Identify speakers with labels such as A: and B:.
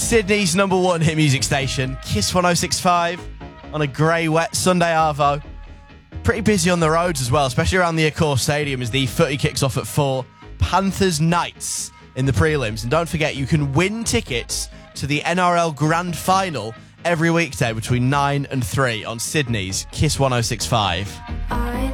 A: Sydney's #1 hit music station, Kiss 106.5, on a grey, wet Sunday arvo. Pretty busy on the roads as well, especially around the Accor Stadium as the footy kicks off at 4. Panthers Knights in the prelims. And don't forget, you can win tickets to the NRL Grand Final every weekday between 9 and 3 on Sydney's Kiss 106.5.